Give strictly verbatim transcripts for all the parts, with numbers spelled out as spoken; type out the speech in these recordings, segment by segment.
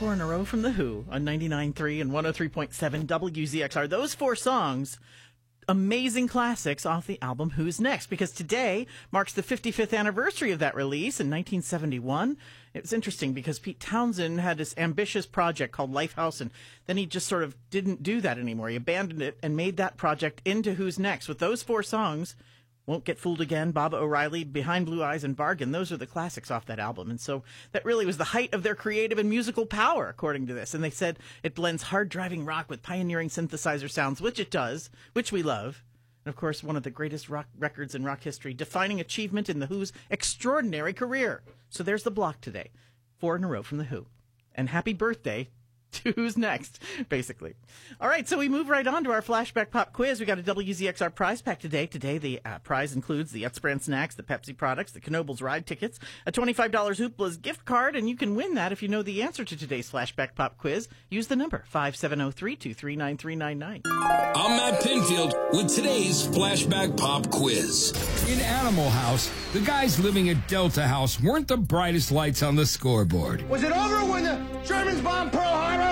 Four in a row from The Who on ninety-nine point three and one oh three point seven W Z X R. Those four songs, amazing classics off the album Who's Next, because today marks the fifty-fifth anniversary of that release in nineteen seventy-one. It was interesting because Pete Townsend had this ambitious project called Lifehouse, and then he just sort of didn't do that anymore. He abandoned it and made that project into Who's Next. With those four songs, Won't Get Fooled Again, Baba O'Reilly, Behind Blue Eyes, and Bargain, those are the classics off that album. And so that really was the height of their creative and musical power, according to this. And they said it blends hard-driving rock with pioneering synthesizer sounds, which it does, which we love. And, of course, one of the greatest rock records in rock history, defining achievement in The Who's extraordinary career. So there's the block today. Four in a row from The Who. And happy birthday to Who's Next, basically. All right, so we move right on to our Flashback Pop quiz. We got a W Z X R prize pack today. Today, the uh, prize includes the Utz brand snacks, the Pepsi products, the Knoebels ride tickets, a twenty-five dollars Hoopla's gift card, and you can win that if you know the answer to today's Flashback Pop quiz. Use the number five seven zero three, two three nine, three nine nine. I'm Matt Pinfield with today's Flashback Pop quiz. In Animal House, the guys living at Delta House weren't the brightest lights on the scoreboard. Was it over when the Germans bombed Pearl Harbor?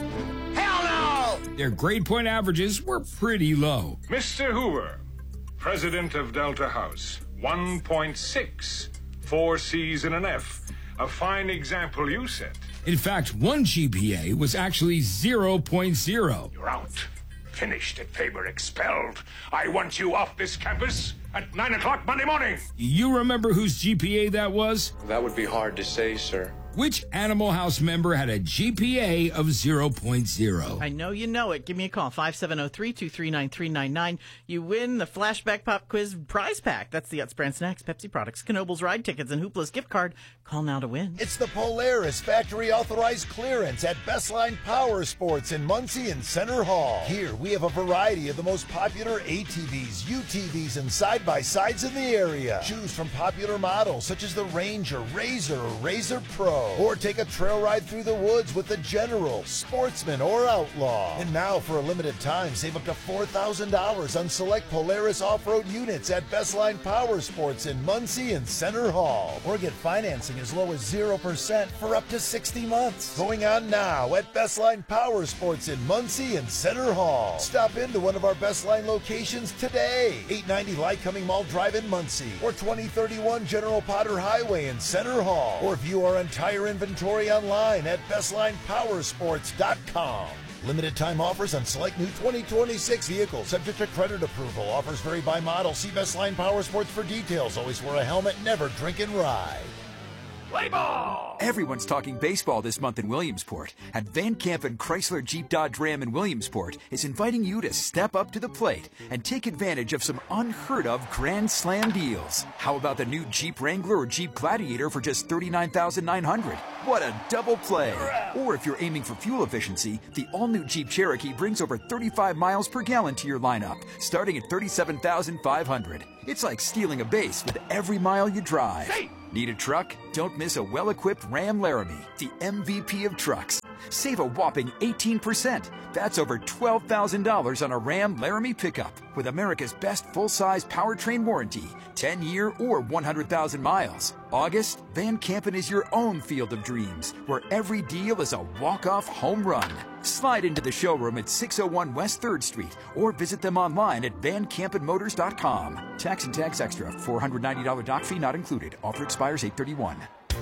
Hell no! Their grade point averages were pretty low. Mister Hoover, president of Delta House, one point six, four C's and an F. A fine example, you said. In fact, one G P A was actually zero point zero. You're out. Finished at Faber, expelled. I want you off this campus at nine o'clock Monday morning. You remember whose G P A that was? That would be hard to say, sir. Which Animal House member had a G P A of zero point zero? I know you know it. Give me a call, five seven zero three, two three nine, three nine nine. You win the Flashback Pop Quiz prize pack. That's the Utz brand snacks, Pepsi products, Knoebels ride tickets, and Hoopla's gift card. Call now to win. It's the Polaris factory authorized clearance at Bestline Power Sports in Muncie and Center Hall. Here we have a variety of the most popular A T Vs, U T Vs, and side-by-sides in the area. Choose from popular models such as the Ranger, Razor, or Razor Pro. Or take a trail ride through the woods with the General, Sportsman, or Outlaw. And now, for a limited time, save up to four thousand dollars on select Polaris off-road units at Bestline Power Sports in Muncie and Center Hall. Or get financing as low as zero percent for up to sixty months. Going on now at Bestline Power Sports in Muncie and Center Hall. Stop into one of our Bestline locations today. eight ninety Lycoming Mall Drive in Muncie. Or twenty thirty-one General Potter Highway in Center Hall. Or view our entire inventory online at bestline power sports dot com. Limited time offers on select new twenty twenty-six vehicles subject to credit approval. Offers vary by model. See Bestline Power Sports for details. Always wear a helmet, never drink and ride. Play ball! Everyone's talking baseball this month in Williamsport, and Van Campen Chrysler Jeep Dodge Ram in Williamsport is inviting you to step up to the plate and take advantage of some unheard of Grand Slam deals. How about the new Jeep Wrangler or Jeep Gladiator for just thirty-nine thousand nine hundred dollars? What a double play! Or if you're aiming for fuel efficiency, the all-new Jeep Cherokee brings over thirty-five miles per gallon to your lineup, starting at thirty-seven thousand five hundred dollars. It's like stealing a base with every mile you drive. Hey! Need a truck? Don't miss a well-equipped Ram Laramie, the M V P of trucks. Save a whopping eighteen percent. That's over twelve thousand dollars on a Ram Laramie pickup with America's best full-size powertrain warranty, ten-year or one hundred thousand miles. August, Van Campen is your own field of dreams, where every deal is a walk-off home run. Slide into the showroom at six oh one West third Street or visit them online at van campen motors dot com. Tax and tax extra. four hundred ninety dollars dock fee not included. Offer expires eight thirty-one.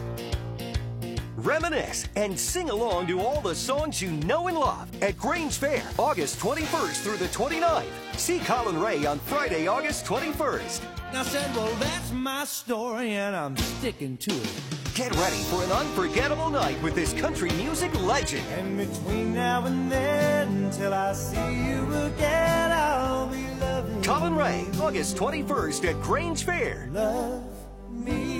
Reminisce and sing along to all the songs you know and love at Grange Fair, August twenty-first through the twenty-ninth. See Colin Ray on Friday, August twenty-first. I said, well, that's my story, and I'm sticking to it. Get ready for an unforgettable night with this country music legend. And between now and then, until I see you again, I'll be loving Colin Ray, August twenty-first at Grange Fair. Love me.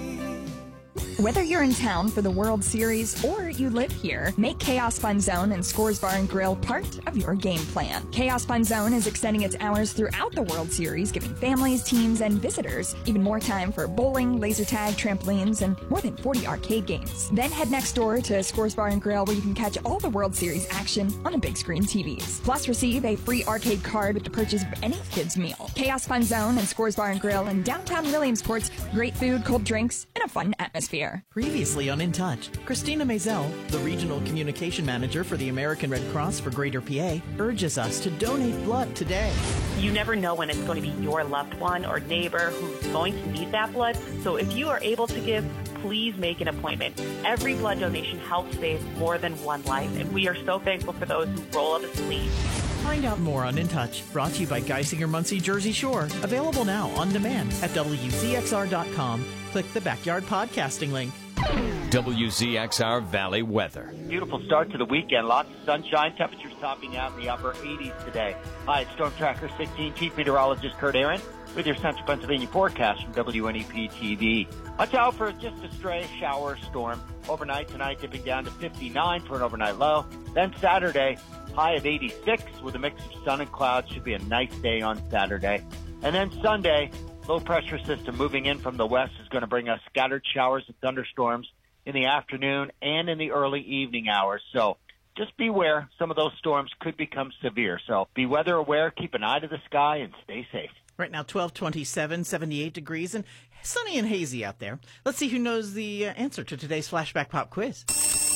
Whether you're in town for the World Series or you live here, make Chaos Fun Zone and Scores Bar and Grill part of your game plan. Chaos Fun Zone is extending its hours throughout the World Series, giving families, teams, and visitors even more time for bowling, laser tag, trampolines, and more than forty arcade games. Then head next door to Scores Bar and Grill, where you can catch all the World Series action on the big screen T Vs. Plus, receive a free arcade card with the purchase of any kids' meal. Chaos Fun Zone and Scores Bar and Grill in downtown Williamsport's great food, cold drinks, and a fun atmosphere. earlier. Previously on In Touch, Christina Maisel, the Regional Communication Manager for the American Red Cross for Greater P A, urges us to donate blood today. You never know when it's going to be your loved one or neighbor who's going to need that blood. So if you are able to give, please make an appointment. Every blood donation helps save more than one life, and we are so thankful for those who roll up the sleeves. Find out more on In Touch, brought to you by Geisinger Muncie Jersey Shore. Available now on demand at W Z X R dot com. Click the Backyard Podcasting link. W Z X R Valley weather. Beautiful start to the weekend. Lots of sunshine. Temperatures topping out in the upper eighties today. Hi, it's Storm Tracker sixteen. Chief Meteorologist Kurt Aaron with your Central Pennsylvania forecast from W N E P T V. Watch out for just a stray shower storm. Overnight tonight dipping down to fifty-nine for an overnight low. Then Saturday, high of eighty-six with a mix of sun and clouds. Should be a nice day on Saturday. And then Sunday, low pressure system moving in from the west is going to bring us scattered showers and thunderstorms in the afternoon and in the early evening hours. So just beware. Some of those storms could become severe. So be weather aware, keep an eye to the sky, and stay safe. Right now, twelve twenty-seven, seventy-eight degrees, and sunny and hazy out there. Let's see who knows the uh, answer to today's Flashback Pop quiz.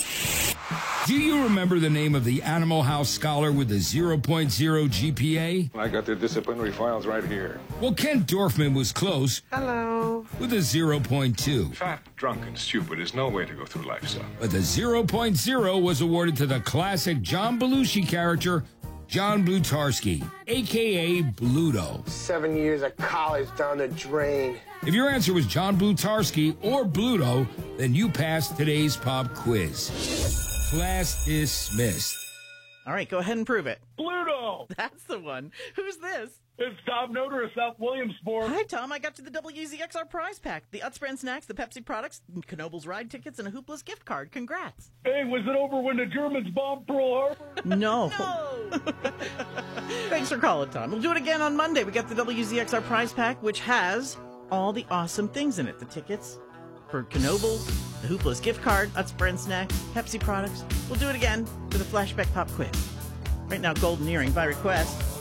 Do you remember the name of the Animal House scholar with the zero point zero G P A? I got their disciplinary files right here. Well, Ken Dorfman was close. Hello. With a zero point two. Fat, drunk, and stupid is no way to go through life, son. But the zero point zero was awarded to the classic John Belushi character, John Blutarski, a k a. Bluto. Seven years of college down the drain. If your answer was John Blutarski or Bluto, then you passed today's pop quiz. Class dismissed. All right, go ahead and prove it. Bluto! That's the one. Who's this? It's Tom Noter of South Williamsport. Hi, Tom. I got you the W Z X R prize pack. The Utz brand snacks, the Pepsi products, Knoebels ride tickets, and a Hoopla's gift card. Congrats. Hey, was it over when the Germans bombed Pearl Harbor? No. No. Thanks for calling, Tom. We'll do it again on Monday. We got the W Z X R prize pack, which has all the awesome things in it. The tickets for Knoebels, the Hoopla's gift card, Utz brand snacks, Pepsi products. We'll do it again for the Flashback Pop quiz. Right now, Golden Earring by request.